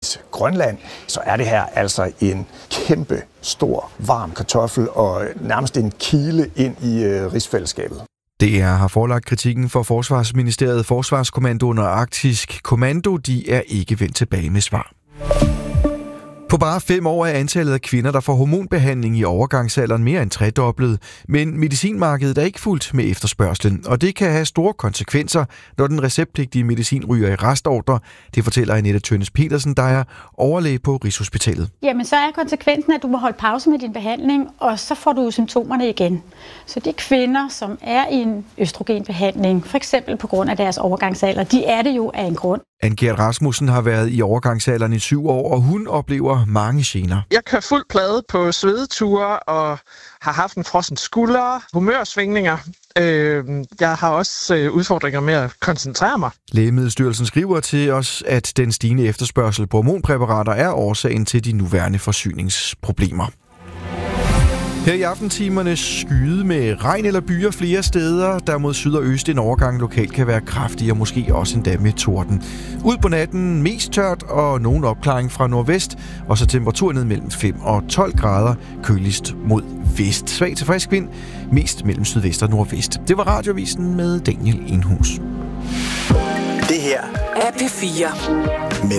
eksempelvis Grønland, så er det her altså en kæmpe stor varm kartoffel og nærmest en kile ind i rigsfællesskabet. DR har forelagt kritikken for Forsvarsministeriet, Forsvarskommandoen og Arktisk Kommando. De er ikke vendt tilbage med svar. På bare 5 år er antallet af kvinder, der får hormonbehandling i overgangsalderen mere end tredoblet, men medicinmarkedet er ikke fuldt med efterspørgslen, og det kan have store konsekvenser, når den receptpligtige medicin ryger i restordre. Det fortæller Annette Tønnes Petersen, der er overlæge på Rigshospitalet. Jamen, så er konsekvensen, at du må holde pause med din behandling, og så får du symptomerne igen. Så de kvinder, som er i en østrogenbehandling, for eksempel på grund af deres overgangsalder, de er det jo af en grund. Ann-Gert Rasmussen har været i overgangsalderen i 7 år, og hun oplever mange gener. Jeg kører fuld plade på svedeture og har haft en frossen skulder, humørsvingninger. Jeg har også udfordringer med at koncentrere mig. Lægemiddelstyrelsen skriver til os, at den stigende efterspørgsel på hormonpræparater er årsagen til de nuværende forsyningsproblemer. Her i aftentimerne skyde med regn eller byer flere steder, der mod syd og øst en overgang lokalt kan være kraftig og måske også endda med torden. Ud på natten mest tørt og nogen opklaring fra nordvest, og så temperatur ned mellem 5 og 12 grader, køligst mod vest. Svag til frisk vind, mest mellem sydvest og nordvest. Det var Radioavisen med Daniel Enhus. Det her er P4 med